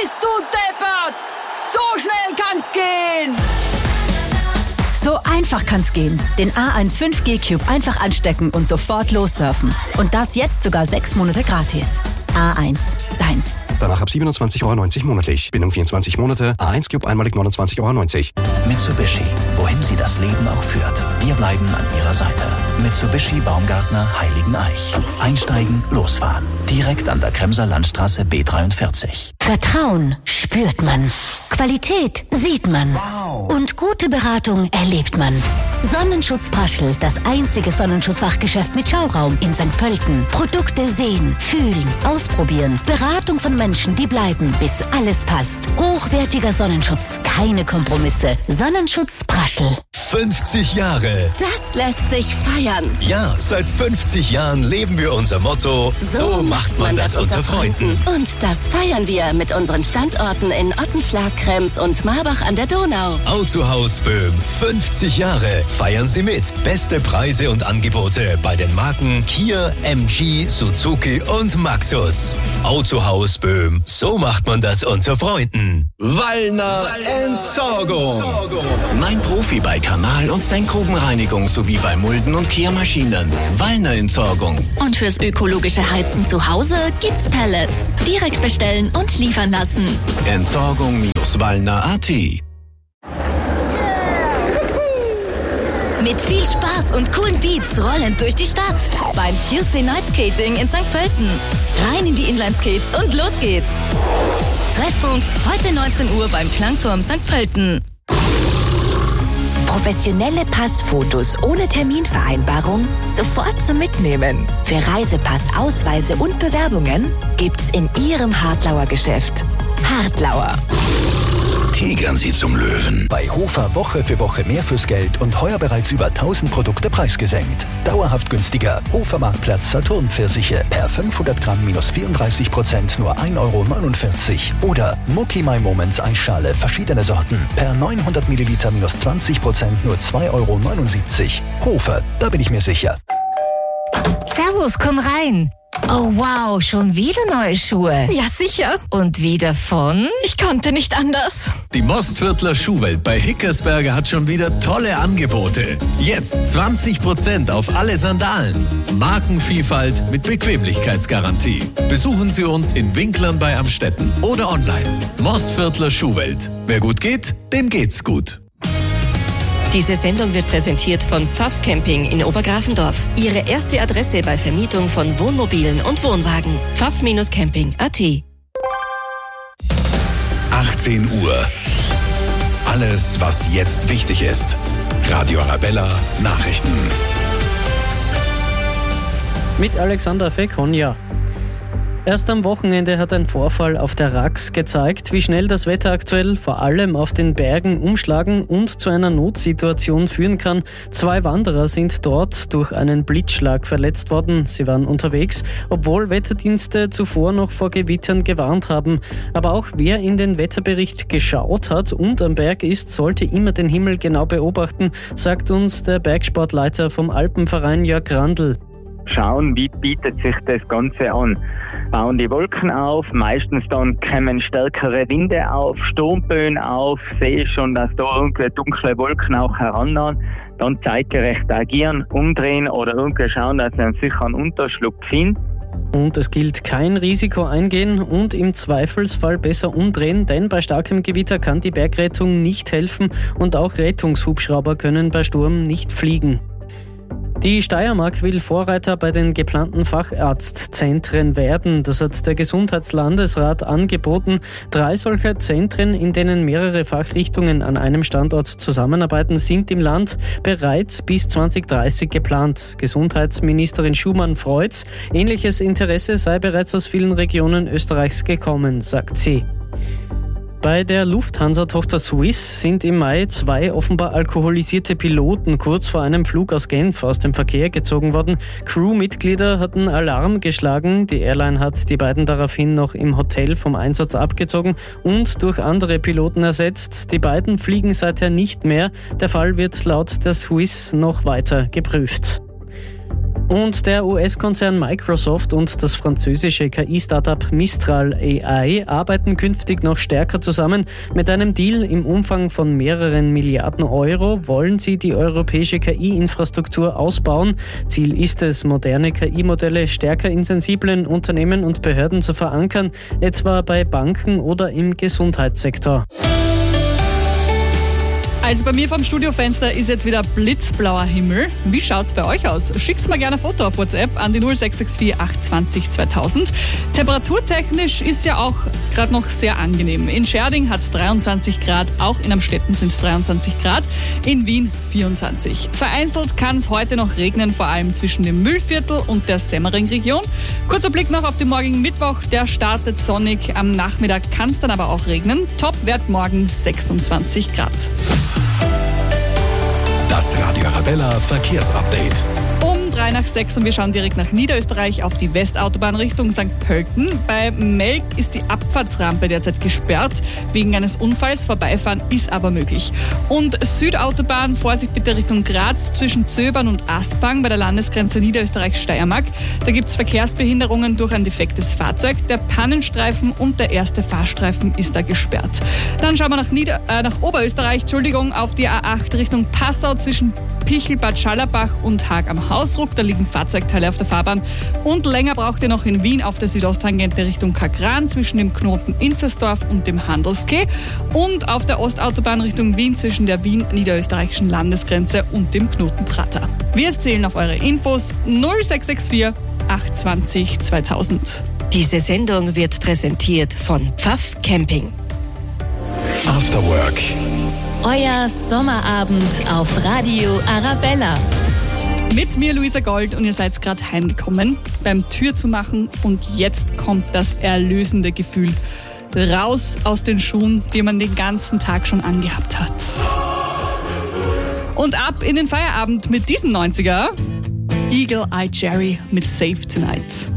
Bist du deppert? So schnell kann's gehen! So einfach kann's gehen. Den A1 5G Cube einfach anstecken und sofort lossurfen. Und das jetzt sogar 6 Monate gratis. A1, deins. Danach ab 27,90 € monatlich. Bindung 24 Monate. A1 Cube einmalig 29,90 €. Mitsubishi, wohin sie das Leben auch führt. Wir bleiben an ihrer Seite. Mitsubishi Baumgartner Heiligeneich. Einsteigen, losfahren. Direkt an der Kremser Landstraße B43. Vertrauen spürt man. Qualität sieht man. Wow. Und gute Beratung erlebt man. Sonnenschutz Praschl, das einzige Sonnenschutzfachgeschäft mit Schauraum in St. Pölten. Produkte sehen, fühlen, ausprobieren. Beratung von Menschen, die bleiben, bis alles passt. Hochwertiger Sonnenschutz, keine Kompromisse. Sonnenschutz Praschl. 50 Jahre. Das lässt sich feiern. Ja, seit 50 Jahren leben wir unser Motto, so macht man das unter Freunden. Und das feiern wir mit unseren Standorten in Ottenschlag, Krems und Marbach an der Donau. Autohaus Böhm, 50 Jahre. Feiern Sie mit. Beste Preise und Angebote bei den Marken Kia, MG, Suzuki und Maxus. Autohaus Böhm, so macht man das unter Freunden. Wallner Entsorgung. Mein Profi bei Kanal- und Senkgrubenreinigung sowie bei Mulden und Kehrmaschinen. Wallner Entsorgung. Und fürs ökologische Heizen zu Hause gibt's Pellets. Direkt bestellen und liefern lassen. Entsorgung-Wallner.at. Mit viel Spaß und coolen Beats rollend durch die Stadt. Beim Tuesday Night Skating in St. Pölten. Rein in die Inline-Skates und los geht's. Treffpunkt heute 19 Uhr beim Klangturm St. Pölten. Professionelle Passfotos ohne Terminvereinbarung sofort zum Mitnehmen. Für Reisepass, Ausweise und Bewerbungen gibt's in Ihrem Hartlauer Geschäft. Hartlauer. Tigern Sie zum Löwen. Bei Hofer Woche für Woche mehr fürs Geld und heuer bereits über 1000 Produkte preisgesenkt. Dauerhaft günstiger. Hofer Marktplatz Saturn-Pfirsiche. Per 500 Gramm minus 34%, nur 1,49 €. Oder Mucki My Moments Eisschale, verschiedene Sorten. Per 900 Milliliter minus 20%, nur 2,79 €. Hofer, da bin ich mir sicher. Servus, komm rein. Oh wow, schon wieder neue Schuhe. Ja, sicher. Und wieder von? Ich konnte nicht anders. Die Mostviertler Schuhwelt bei Hickersberger hat schon wieder tolle Angebote. Jetzt 20% auf alle Sandalen. Markenvielfalt mit Bequemlichkeitsgarantie. Besuchen Sie uns in Winklern bei Amstetten oder online. Mostviertler Schuhwelt. Wer gut geht, dem geht's gut. Diese Sendung wird präsentiert von Pfaff Camping in Obergrafendorf. Ihre erste Adresse bei Vermietung von Wohnmobilen und Wohnwagen. pfaff-camping.at. 18 Uhr. Alles, was jetzt wichtig ist. Radio Arabella Nachrichten. Mit Alexander Fekonja. Erst am Wochenende hat ein Vorfall auf der Rax gezeigt, wie schnell das Wetter aktuell vor allem auf den Bergen umschlagen und zu einer Notsituation führen kann. 2 Wanderer sind dort durch einen Blitzschlag verletzt worden. Sie waren unterwegs, obwohl Wetterdienste zuvor noch vor Gewittern gewarnt haben. Aber auch wer in den Wetterbericht geschaut hat und am Berg ist, sollte immer den Himmel genau beobachten, sagt uns der Bergsportleiter vom Alpenverein Jörg Randl. Schauen, wie bietet sich das Ganze an. Bauen die Wolken auf, meistens dann kommen stärkere Winde auf, Sturmböen auf, sehe schon, dass da irgendwelche dunkle Wolken auch herannahen. Dann zeitgerecht agieren, umdrehen oder irgendwie schauen, dass man sich einen Unterschlupf findet. Und es gilt kein Risiko eingehen und im Zweifelsfall besser umdrehen, denn bei starkem Gewitter kann die Bergrettung nicht helfen und auch Rettungshubschrauber können bei Sturm nicht fliegen. Die Steiermark will Vorreiter bei den geplanten Facharztzentren werden. Das hat der Gesundheitslandesrat angeboten. 3 solcher Zentren, in denen mehrere Fachrichtungen an einem Standort zusammenarbeiten, sind im Land bereits bis 2030 geplant. Gesundheitsministerin Schumann freut's. Ähnliches Interesse sei bereits aus vielen Regionen Österreichs gekommen, sagt sie. Bei der Lufthansa-Tochter Swiss sind im Mai 2 offenbar alkoholisierte Piloten kurz vor einem Flug aus Genf aus dem Verkehr gezogen worden. Crewmitglieder hatten Alarm geschlagen. Die Airline hat die beiden daraufhin noch im Hotel vom Einsatz abgezogen und durch andere Piloten ersetzt. Die beiden fliegen seither nicht mehr. Der Fall wird laut der Swiss noch weiter geprüft. Und der US-Konzern Microsoft und das französische KI-Startup Mistral AI arbeiten künftig noch stärker zusammen. Mit einem Deal im Umfang von mehreren Milliarden Euro wollen sie die europäische KI-Infrastruktur ausbauen. Ziel ist es, moderne KI-Modelle stärker in sensiblen Unternehmen und Behörden zu verankern, etwa bei Banken oder im Gesundheitssektor. Also bei mir vom Studiofenster ist jetzt wieder blitzblauer Himmel. Wie schaut's bei euch aus? Schickt's mir gerne ein Foto auf WhatsApp an die 0664 820 2000. Temperaturtechnisch ist ja auch gerade noch sehr angenehm. In Scherding hat's 23 Grad, auch in Amstetten sind's 23 Grad, in Wien 24. Vereinzelt kann es heute noch regnen, vor allem zwischen dem Mühlviertel und der Semmering-Region. Kurzer Blick noch auf den morgigen Mittwoch, der startet sonnig. Am Nachmittag kann es dann aber auch regnen. Topwert morgen 26 Grad. Das Radio Arabella Verkehrsupdate. Um 5:03 und wir schauen direkt nach Niederösterreich auf die Westautobahn Richtung St. Pölten. Bei Melk ist die Abfahrtsrampe derzeit gesperrt. Wegen eines Unfalls. Vorbeifahren ist aber möglich. Und Südautobahn, Vorsicht bitte Richtung Graz zwischen Zöbern und Aspang bei der Landesgrenze Niederösterreich-Steiermark. Da gibt es Verkehrsbehinderungen durch ein defektes Fahrzeug. Der Pannenstreifen und der erste Fahrstreifen ist da gesperrt. Dann schauen wir nach Oberösterreich, auf die A8 Richtung Passau zwischen Pichel, Bad Schallerbach und Haag am Hausruck. Da liegen Fahrzeugteile auf der Fahrbahn. Und länger braucht ihr noch in Wien auf der Südosttangente Richtung Kagran zwischen dem Knoten Inzersdorf und dem Handelskeh. Und auf der Ostautobahn Richtung Wien zwischen der Wien-Niederösterreichischen Landesgrenze und dem Knoten Prater. Wir zählen auf eure Infos 0664 820 2000. Diese Sendung wird präsentiert von Pfaff Camping. After Work. Euer Sommerabend auf Radio Arabella. Mit mir Luisa Gold und ihr seid gerade heimgekommen beim Tür zu machen und jetzt kommt das erlösende Gefühl. Raus aus den Schuhen, die man den ganzen Tag schon angehabt hat. Und ab in den Feierabend mit diesem 90er. Eagle Eye Cherry mit Save Tonight.